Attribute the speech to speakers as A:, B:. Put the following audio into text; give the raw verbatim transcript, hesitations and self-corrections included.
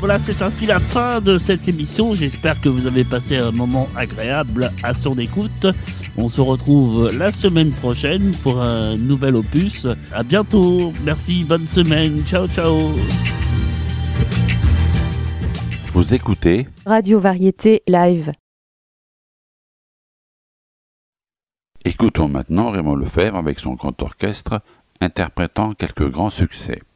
A: Voilà, c'est ainsi la fin de cette émission. J'espère que vous avez passé un moment agréable à son écoute. On se retrouve la semaine prochaine pour un nouvel opus. À bientôt. Merci, bonne semaine. Ciao, ciao.
B: Vous écoutez
C: Radio Variété Live.
B: Écoutons maintenant Raymond Lefebvre avec son grand orchestre interprétant quelques grands succès.